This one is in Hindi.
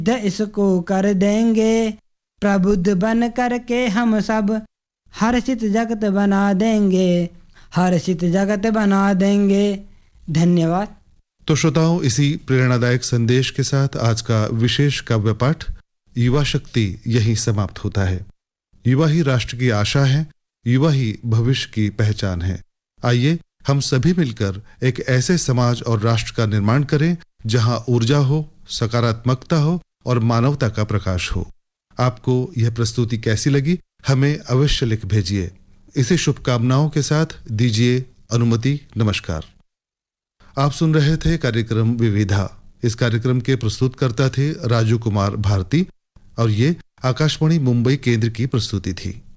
इसको कर देंगे, प्रबुद्ध बन करके हम सब हर्षित जगत बना देंगे, हर्षित जगत बना देंगे। धन्यवाद। तो श्रोताओं, इसी प्रेरणादायक संदेश के साथ आज का विशेष काव्य पाठ युवा शक्ति यही समाप्त होता है। युवा ही राष्ट्र की आशा है, युवा ही भविष्य की पहचान है। आइए हम सभी मिलकर एक ऐसे समाज और राष्ट्र का निर्माण करें जहां ऊर्जा हो, सकारात्मकता हो और मानवता का प्रकाश हो। आपको यह प्रस्तुति कैसी लगी, हमें अवश्य लिख भेजिए। इसी शुभकामनाओं के साथ दीजिए अनुमति। नमस्कार। आप सुन रहे थे कार्यक्रम विविधा। इस कार्यक्रम के प्रस्तुतकर्ता थे राजू कुमार भारती और ये आकाशवाणी मुंबई केंद्र की प्रस्तुति थी।